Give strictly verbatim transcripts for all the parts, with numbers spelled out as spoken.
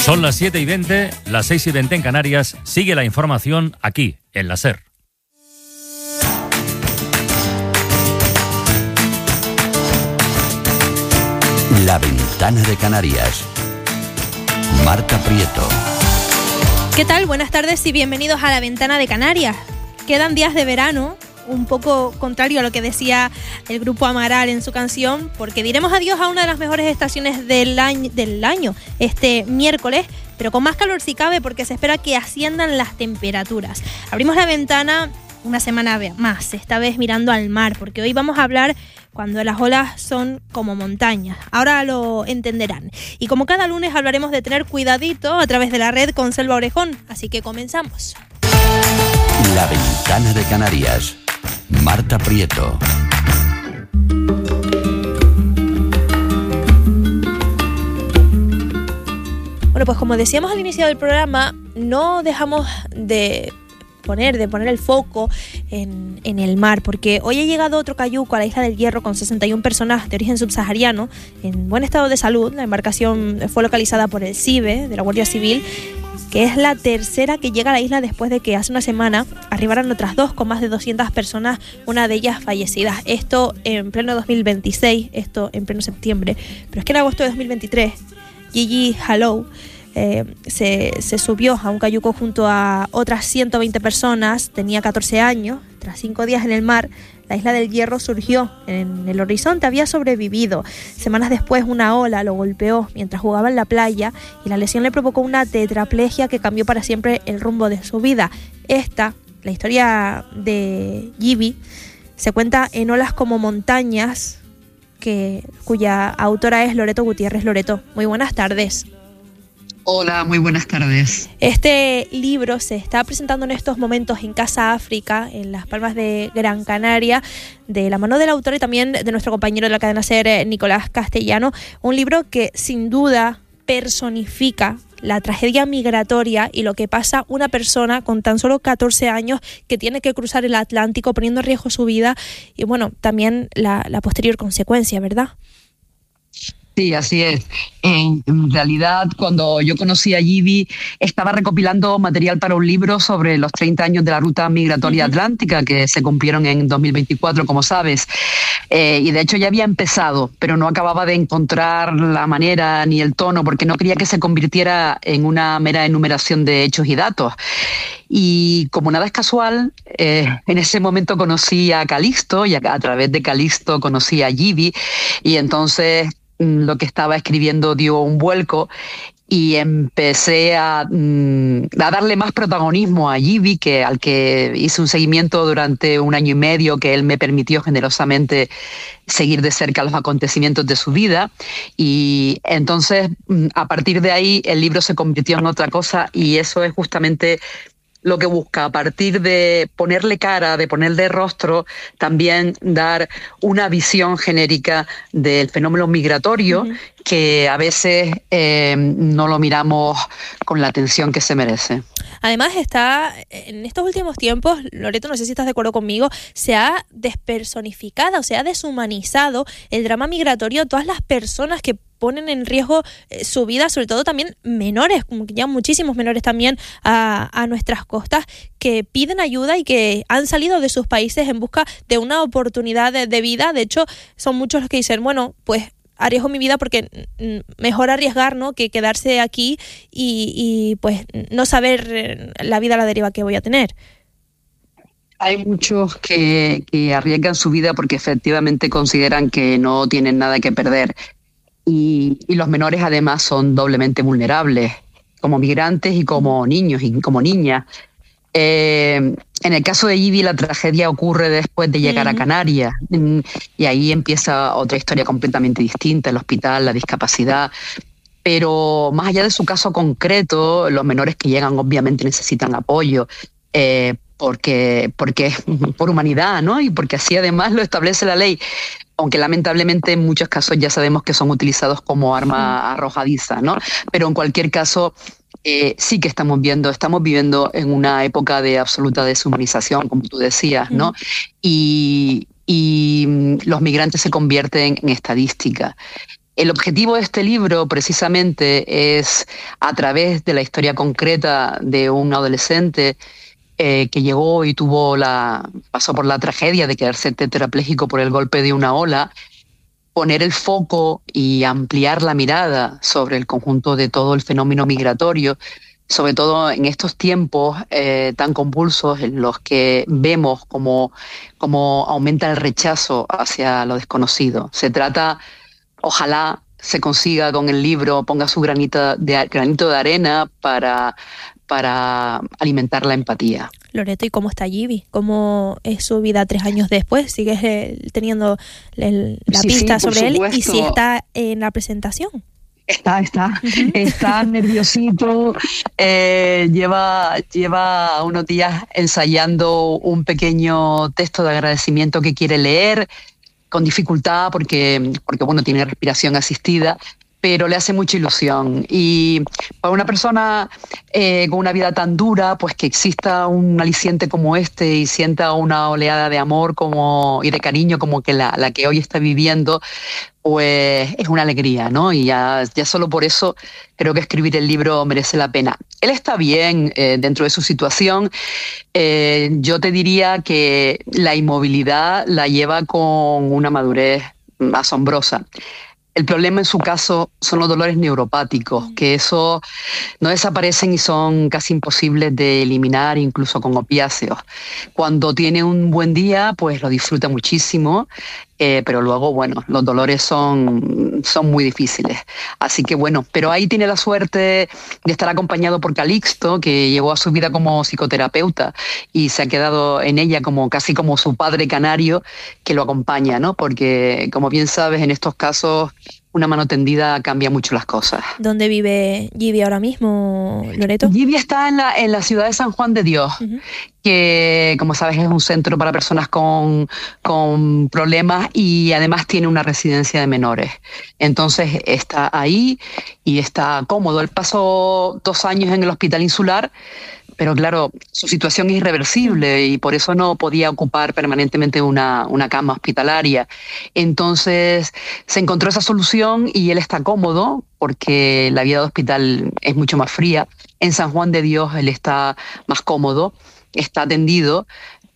Son las siete y veinte, las seis y veinte en Canarias. Sigue la información aquí, en la SER. La Ventana de Canarias. Marta Prieto. ¿Qué tal? Buenas tardes y bienvenidos a La Ventana de Canarias. Quedan días de verano, un poco contrario a lo que decía el grupo Amaral en su canción, porque diremos adiós a una de las mejores estaciones del año, del año este miércoles, pero con más calor si cabe, porque se espera que asciendan las temperaturas. Abrimos la ventana una semana más, esta vez mirando al mar, porque hoy vamos a hablar cuando las olas son como montañas. Ahora lo entenderán. Y como cada lunes hablaremos de tener cuidadito a través de la red con Selva Orejón, así que comenzamos. La Ventana de Canarias. Marta Prieto. Bueno, pues como decíamos al inicio del programa, no dejamos de poner, de poner el foco en, en el mar, porque hoy ha llegado otro cayuco a la Isla del Hierro con sesenta y una personas de origen subsahariano en buen estado de salud. La embarcación fue localizada por el CIBE, de la Guardia Civil, que es la tercera que llega a la isla después de que hace una semana arribaran otras dos con más de doscientas personas, una de ellas fallecidas. Esto en pleno dos mil veintiséis, esto en pleno septiembre. Pero es que en agosto de dos mil veintitrés, Gigi Hallow eh, se, se subió a un cayuco junto a otras ciento veinte personas, tenía catorce años. Tras cinco días en el mar, la Isla del Hierro surgió en el horizonte, había sobrevivido. Semanas después una ola lo golpeó mientras jugaba en la playa y la lesión le provocó una tetraplegia que cambió para siempre el rumbo de su vida. Esta, la historia de Gibby, se cuenta en Olas como montañas, que, cuya autora es Loreto Gutiérrez. Loreto, muy buenas tardes. Hola, muy buenas tardes. Este libro se está presentando en estos momentos en Casa África, en Las Palmas de Gran Canaria, de la mano del autor y también de nuestro compañero de la cadena SER, Nicolás Castellano. Un libro que sin duda personifica la tragedia migratoria y lo que pasa una persona con tan solo catorce años que tiene que cruzar el Atlántico poniendo en riesgo su vida y, bueno, también la, la posterior consecuencia, ¿verdad? Sí, así es. En realidad, cuando yo conocí a Gibby, estaba recopilando material para un libro sobre los treinta años de la ruta migratoria uh-huh. atlántica, que se cumplieron en dos mil veinticuatro, como sabes. Eh, y de hecho ya había empezado, pero no acababa de encontrar la manera ni el tono, porque no quería que se convirtiera en una mera enumeración de hechos y datos. Y como nada es casual, eh, en ese momento conocí a Calixto, y a, a través de Calixto conocí a Gibby, y entonces lo que estaba escribiendo dio un vuelco y empecé a, a darle más protagonismo a Gibby, que al que hice un seguimiento durante un año y medio, que él me permitió generosamente seguir de cerca los acontecimientos de su vida. Y entonces, a partir de ahí, el libro se convirtió en otra cosa, y eso es justamente lo que busca, a partir de ponerle cara, de ponerle rostro, también dar una visión genérica del fenómeno migratorio, uh-huh. que a veces eh, no lo miramos con la atención que se merece. Además está, en estos últimos tiempos, Loreto, no sé si estás de acuerdo conmigo, se ha despersonificado, se ha deshumanizado el drama migratorio, todas las personas que ponen en riesgo eh, su vida, sobre todo también menores, como que ya muchísimos menores también a, a nuestras costas, que piden ayuda y que han salido de sus países en busca de una oportunidad de, de vida. De hecho, son muchos los que dicen, bueno, pues arriesgo mi vida porque mejor arriesgar, ¿no?, que quedarse aquí y, y pues no saber la vida a la deriva que voy a tener. Hay muchos que, que arriesgan su vida porque efectivamente consideran que no tienen nada que perder. Y, y los menores además son doblemente vulnerables, como migrantes y como niños y como niñas. Eh, en el caso de Gibby, la tragedia ocurre después de llegar uh-huh. a Canarias, y ahí empieza otra historia completamente distinta, el hospital, la discapacidad. Pero más allá de su caso concreto, los menores que llegan obviamente necesitan apoyo, eh, porque, porque es por humanidad, ¿no? Y porque así además lo establece la ley. Aunque lamentablemente en muchos casos ya sabemos que son utilizados como arma arrojadiza, ¿no? Pero en cualquier caso, eh, sí que estamos viendo, estamos viviendo en una época de absoluta deshumanización, como tú decías, ¿no? Y, y los migrantes se convierten en estadística. El objetivo de este libro, precisamente, es, a través de la historia concreta de un adolescente eh, que llegó y tuvo la, pasó por la tragedia de quedarse tetrapléjico por el golpe de una ola, poner el foco y ampliar la mirada sobre el conjunto de todo el fenómeno migratorio, sobre todo en estos tiempos eh, tan convulsos en los que vemos cómo, cómo aumenta el rechazo hacia lo desconocido. Se trata, ojalá se consiga con el libro, ponga su granito de, granito de arena para, para alimentar la empatía. Loreto, ¿y cómo está Yivi? ¿Cómo es su vida tres años después? ¿Sigues eh, teniendo el, la sí, pista sí, sobre él? supuesto. ¿Y si está en la presentación? Está, está, uh-huh. está nerviosito, eh, lleva, lleva unos días ensayando un pequeño texto de agradecimiento que quiere leer, con dificultad porque, porque bueno, tiene respiración asistida, pero le hace mucha ilusión. Y para una persona eh, con una vida tan dura, pues que exista un aliciente como este y sienta una oleada de amor como, y de cariño como que la, la que hoy está viviendo, pues es una alegría, ¿no? Y ya, ya solo por eso creo que escribir el libro merece la pena. Él está bien eh, dentro de su situación. Eh, yo te diría que la inmovilidad la lleva con una madurez asombrosa. El problema en su caso son los dolores neuropáticos, que eso no desaparecen y son casi imposibles de eliminar, incluso con opiáceos. Cuando tiene un buen día, pues lo disfruta muchísimo, eh, pero luego, bueno, los dolores son, son muy difíciles. Así que bueno, pero ahí tiene la suerte de estar acompañado por Calixto, que llegó a su vida como psicoterapeuta y se ha quedado en ella como casi como su padre canario que lo acompaña, ¿no? Porque, como bien sabes, en estos casos una mano tendida cambia mucho las cosas. ¿Dónde vive Yivi ahora mismo, Loreto? Yivi está en la, en la ciudad de San Juan de Dios, uh-huh. que, como sabes, es un centro para personas con, con problemas y además tiene una residencia de menores. Entonces está ahí y está cómodo. Él pasó dos años en el Hospital Insular, pero claro, su situación es irreversible y por eso no podía ocupar permanentemente una, una cama hospitalaria. Entonces se encontró esa solución y él está cómodo porque la vida de hospital es mucho más fría. En San Juan de Dios él está más cómodo, está atendido,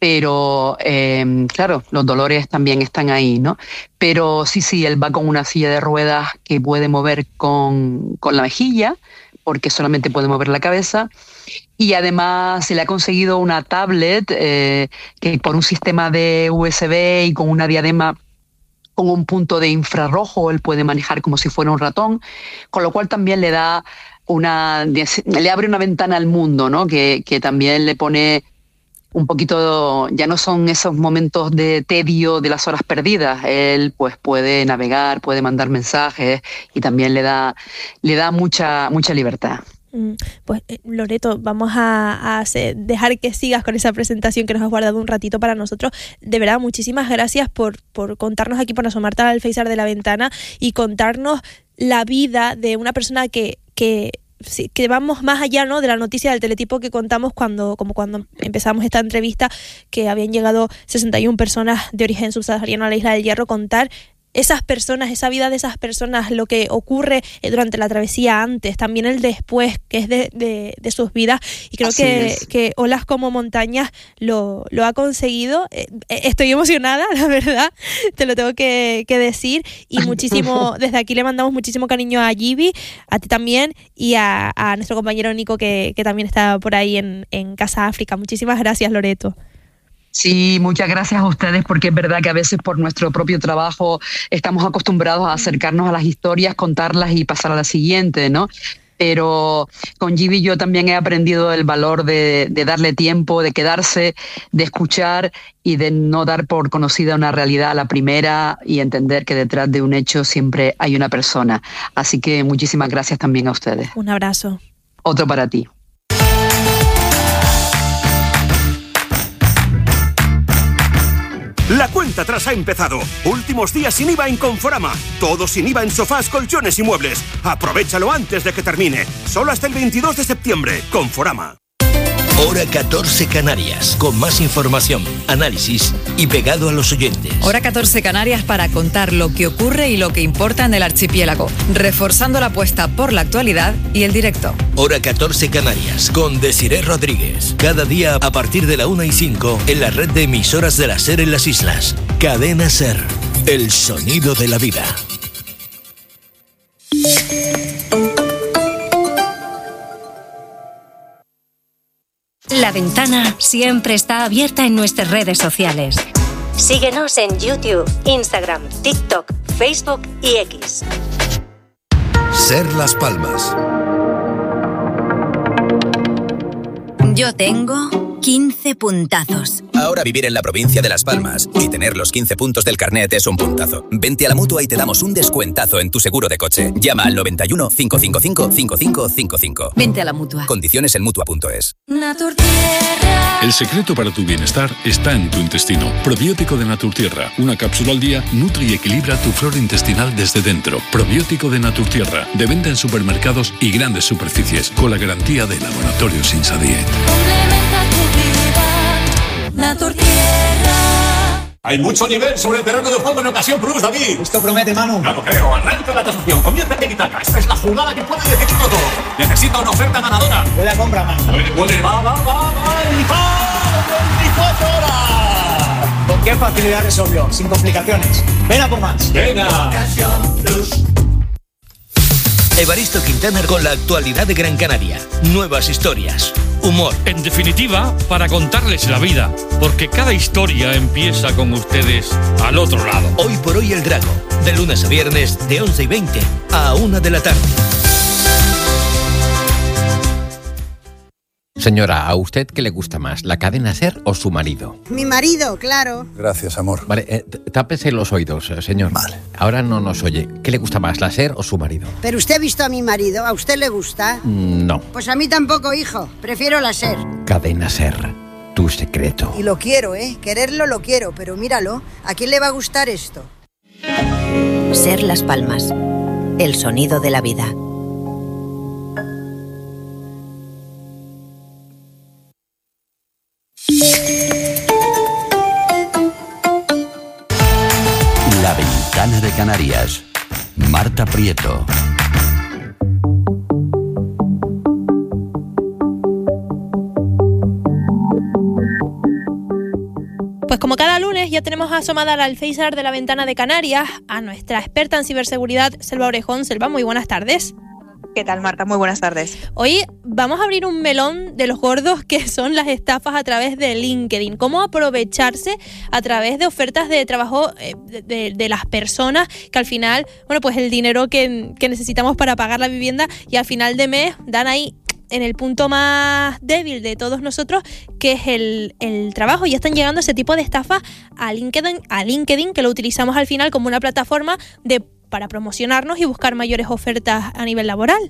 pero eh, claro, los dolores también están ahí, ¿no? Pero sí, sí, él va con una silla de ruedas que puede mover con, con la mejilla, porque solamente puede mover la cabeza. Y además se le ha conseguido una tablet eh, que por un sistema de U S B y con una diadema con un punto de infrarrojo él puede manejar como si fuera un ratón, con lo cual también le da una, le abre una ventana al mundo, ¿no? Que, que también le pone un poquito, ya no son esos momentos de tedio de las horas perdidas. Él pues puede navegar, puede mandar mensajes y también le da, le da mucha, mucha libertad. Pues Loreto, vamos a, a hacer, dejar que sigas con esa presentación que nos has guardado un ratito para nosotros. De verdad, muchísimas gracias por, por contarnos aquí, por asomarte al Alféizar de la Ventana y contarnos la vida de una persona que, que, que vamos más allá, ¿no?, de la noticia del teletipo que contamos cuando, como cuando empezamos esta entrevista, que habían llegado sesenta y una personas de origen subsahariano a la Isla del Hierro. Contar esas personas, esa vida de esas personas, lo que ocurre durante la travesía antes, también el después, que es de, de, de sus vidas. Y creo que, que Olas como Montañas lo, lo ha conseguido. Estoy emocionada, la verdad, te lo tengo que, que decir. Y muchísimo, desde aquí le mandamos muchísimo cariño a Yivi, a ti también, y a, a nuestro compañero Nico, que, que también está por ahí en, en Casa África. Muchísimas gracias, Loreto. Sí, muchas gracias a ustedes, porque es verdad que a veces por nuestro propio trabajo estamos acostumbrados a acercarnos a las historias, contarlas y pasar a la siguiente, ¿no? Pero con Yivi yo también he aprendido el valor de, de darle tiempo, de quedarse, de escuchar y de no dar por conocida una realidad a la primera y entender que detrás de un hecho siempre hay una persona. Así que muchísimas gracias también a ustedes. Un abrazo. Otro para ti. La cuenta atrás ha empezado. Últimos días sin I V A en Conforama. Todo sin I V A en sofás, colchones y muebles. Aprovéchalo antes de que termine. Solo hasta el veintidós de septiembre. Conforama. Hora catorce Canarias, con más información, análisis y pegado a los oyentes. Hora catorce Canarias para contar lo que ocurre y lo que importa en el archipiélago, reforzando la apuesta por la actualidad y el directo. Hora catorce Canarias, con Desiree Rodríguez. Cada día a partir de la una y cinco en la red de emisoras de la SER en las islas. Cadena SER, el sonido de la vida. La Ventana siempre está abierta en nuestras redes sociales. Síguenos en YouTube, Instagram, TikTok, Facebook y X. SER Las Palmas. Yo tengo quince puntazos. Ahora vivir en la provincia de Las Palmas y tener los quince puntos del carnet es un puntazo. Vente a la Mutua y te damos un descuentazo en tu seguro de coche. Llama al noventa y uno, cinco cinco cinco, cinco cinco cinco cinco. Vente a la Mutua. Condiciones en Mutua punto es. Naturtierra. El secreto para tu bienestar está en tu intestino. Probiótico de Naturtierra. Una cápsula al día nutre y equilibra tu flora intestinal desde dentro. Probiótico de Naturtierra. De venta en supermercados y grandes superficies. Con la garantía de Laboratorio Sinsadiet. Complementa tu vida, Naturtierra. Hay mucho nivel sobre el terreno de juego en ocasión Plus, David. Esto promete, Manu. Claro, creo. Arranca la tasación. Comienza el tiki-taka. Esta es la jugada que puede decidirlo todo. Necesita una oferta ganadora. Puede compra, Manu. Puede, puede. Va, va, va, va. Y va. veinticuatro horas. ¿Con qué facilidad resolvió? Sin complicaciones. Venga por más. Venga. Ocasión Plus. Evaristo Quintana con la actualidad de Gran Canaria. Nuevas historias, humor. En definitiva, para contarles la vida, porque cada historia empieza con ustedes al otro lado. Hoy por hoy el Drago, de lunes a viernes de once y veinte a una de la tarde. Señora, ¿a usted qué le gusta más, la cadena SER o su marido? Mi marido, claro. Gracias, amor. Vale, eh, tápese los oídos, señor. Vale. Ahora no nos oye. ¿Qué le gusta más, la SER o su marido? Pero usted ha visto a mi marido, ¿a usted le gusta? Mm, no. Pues a mí tampoco, hijo. Prefiero la SER. Cadena SER, tu secreto. Y lo quiero, ¿eh? Quererlo lo quiero, pero míralo. ¿A quién le va a gustar esto? SER Las Palmas. El sonido de la vida. La Ventana de Canarias. Marta Prieto. Pues como cada lunes ya tenemos asomada al alféizar de la Ventana de Canarias a nuestra experta en ciberseguridad, Selva Orejón. Selva, muy buenas tardes. ¿Qué tal, Marta? Muy buenas tardes. Hoy vamos a abrir un melón de los gordos que son las estafas a través de LinkedIn. Cómo aprovecharse a través de ofertas de trabajo eh, de, de, de las personas que al final, bueno, pues el dinero que, que necesitamos para pagar la vivienda y al final de mes dan ahí en el punto más débil de todos nosotros, que es el, el trabajo. Y están llegando ese tipo de estafas a LinkedIn, a LinkedIn, que lo utilizamos al final como una plataforma de para promocionarnos y buscar mayores ofertas a nivel laboral.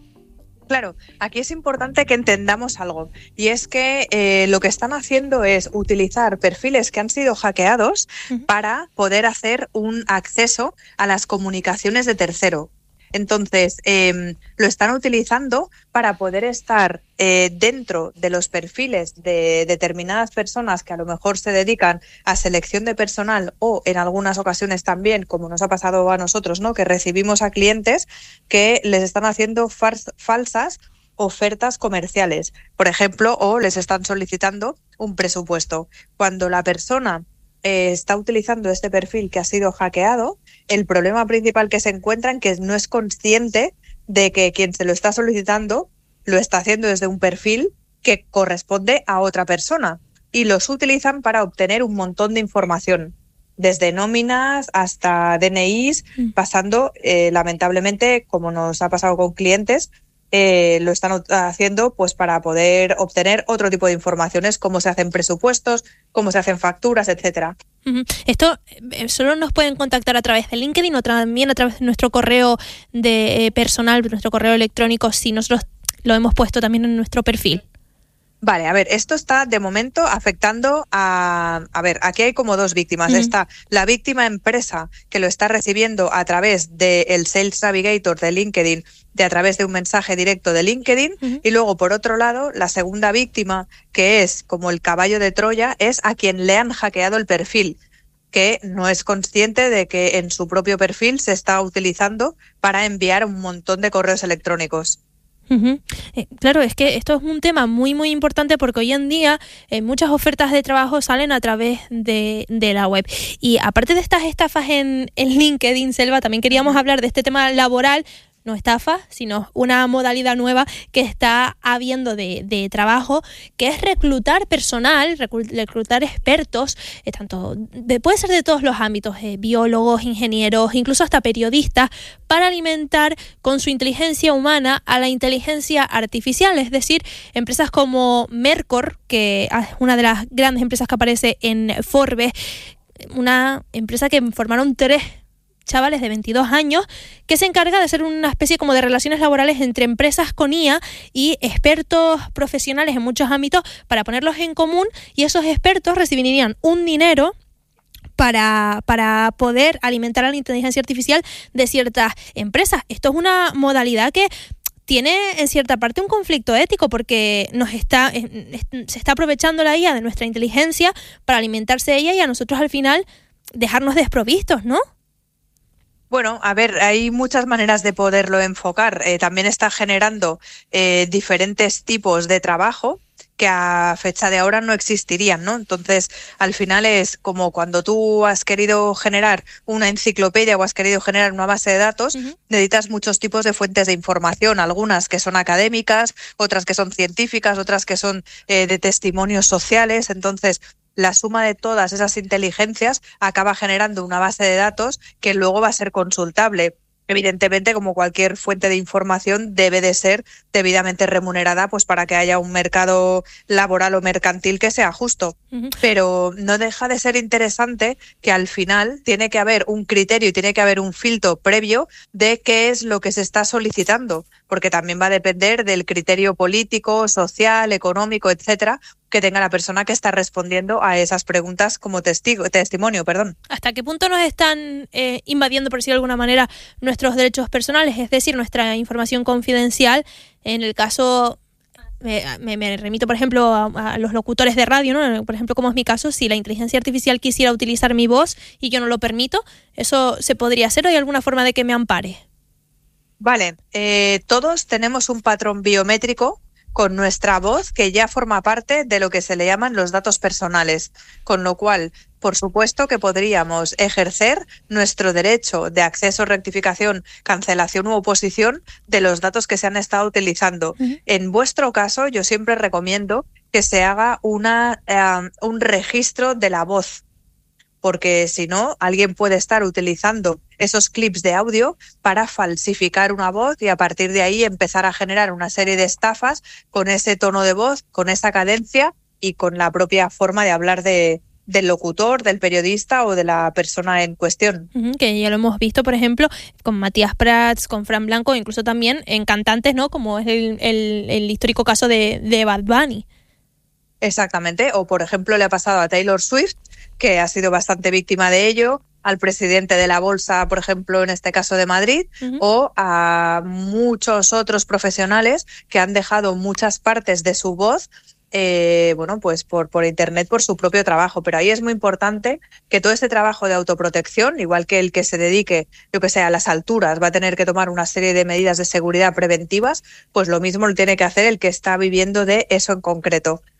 Claro, aquí es importante que entendamos algo, y es que eh, lo que están haciendo es utilizar perfiles que han sido hackeados uh-huh. para poder hacer un acceso a las comunicaciones de tercero. Entonces, eh, lo están utilizando para poder estar eh, dentro de los perfiles de determinadas personas que a lo mejor se dedican a selección de personal, o en algunas ocasiones también, como nos ha pasado a nosotros, ¿no?, que recibimos a clientes que les están haciendo fars- falsas ofertas comerciales, por ejemplo, o les están solicitando un presupuesto. Cuando la persona eh, está utilizando este perfil que ha sido hackeado, el problema principal que se encuentra es que no es consciente de que quien se lo está solicitando lo está haciendo desde un perfil que corresponde a otra persona, y los utilizan para obtener un montón de información, desde nóminas hasta D N Is, mm. pasando, eh, lamentablemente, como nos ha pasado con clientes, Eh, lo están haciendo pues para poder obtener otro tipo de informaciones, cómo se hacen presupuestos, cómo se hacen facturas, etcétera. Uh-huh. Esto eh, solo nos pueden contactar a través de LinkedIn o también a través de nuestro correo de eh, personal, nuestro correo electrónico, si nosotros lo hemos puesto también en nuestro perfil. Vale, a ver, esto está de momento afectando a... A ver, aquí hay como dos víctimas. Uh-huh. Está la víctima empresa que lo está recibiendo a través del Sales Navigator de LinkedIn, de a través de un mensaje directo de LinkedIn. Uh-huh. Y luego, por otro lado, la segunda víctima, que es como el caballo de Troya, es a quien le han hackeado el perfil, que no es consciente de que en su propio perfil se está utilizando para enviar un montón de correos electrónicos. Uh-huh. Eh, claro, es que esto es un tema muy muy importante porque hoy en día eh, muchas ofertas de trabajo salen a través de, de la web. Y aparte de estas estafas en, en LinkedIn, Selva, también queríamos hablar de este tema laboral. No estafa, sino una modalidad nueva que está habiendo de, de trabajo, que es reclutar personal, reclutar expertos, eh, tanto de, puede ser de todos los ámbitos, eh, biólogos, ingenieros, incluso hasta periodistas, para alimentar con su inteligencia humana a la inteligencia artificial. Es decir, empresas como Mercor, que es una de las grandes empresas que aparece en Forbes, una empresa que formaron tres chavales de veintidós años, que se encarga de hacer una especie como de relaciones laborales entre empresas con I A y expertos profesionales en muchos ámbitos para ponerlos en común, y esos expertos recibirían un dinero para, para poder alimentar a la inteligencia artificial de ciertas empresas. Esto es una modalidad que tiene en cierta parte un conflicto ético porque nos está se está aprovechando la I A de nuestra inteligencia para alimentarse de ella y a nosotros al final dejarnos desprovistos, ¿no? Bueno, a ver, hay muchas maneras de poderlo enfocar. Eh, también está generando eh, diferentes tipos de trabajo que a fecha de ahora no existirían, ¿no? Entonces, al final es como cuando tú has querido generar una enciclopedia o has querido generar una base de datos, uh-huh. necesitas muchos tipos de fuentes de información, algunas que son académicas, otras que son científicas, otras que son eh, de testimonios sociales. Entonces, la suma de todas esas inteligencias acaba generando una base de datos que luego va a ser consultable. Evidentemente, como cualquier fuente de información, debe de ser debidamente remunerada, pues para que haya un mercado laboral o mercantil que sea justo. Uh-huh. Pero no deja de ser interesante que al final tiene que haber un criterio y tiene que haber un filtro previo de qué es lo que se está solicitando, porque también va a depender del criterio político, social, económico, etcétera, que tenga la persona que está respondiendo a esas preguntas como testigo, testimonio, perdón. ¿Hasta qué punto nos están eh, invadiendo, por decirlo de alguna manera, nuestros derechos personales, es decir, nuestra información confidencial? En el caso, me, me, me remito, por ejemplo, a, a los locutores de radio, ¿no? Por ejemplo, como es mi caso, si la inteligencia artificial quisiera utilizar mi voz y yo no lo permito, ¿eso se podría hacer o hay alguna forma de que me ampare? Vale, eh, todos tenemos un patrón biométrico con nuestra voz que ya forma parte de lo que se le llaman los datos personales, con lo cual, por supuesto que podríamos ejercer nuestro derecho de acceso, rectificación, cancelación u oposición de los datos que se han estado utilizando. Uh-huh. En vuestro caso, yo siempre recomiendo que se haga una, eh, un registro de la voz, porque si no, alguien puede estar utilizando esos clips de audio para falsificar una voz y a partir de ahí empezar a generar una serie de estafas con ese tono de voz, con esa cadencia y con la propia forma de hablar de, del locutor, del periodista o de la persona en cuestión. Uh-huh, que ya lo hemos visto, por ejemplo, con Matías Prats, con Fran Blanco, incluso también en cantantes, ¿no? Como es el, el, el histórico caso de, de Bad Bunny. Exactamente, o por ejemplo le ha pasado a Taylor Swift, que ha sido bastante víctima de ello, al presidente de la bolsa, por ejemplo, en este caso de Madrid, uh-huh. o a muchos otros profesionales que han dejado muchas partes de su voz, eh, bueno, pues por, por internet, por su propio trabajo. Pero ahí es muy importante que todo este trabajo de autoprotección, igual que el que se dedique, yo que sé, a las alturas, va a tener que tomar una serie de medidas de seguridad preventivas, pues lo mismo lo tiene que hacer el que está viviendo de eso en concreto.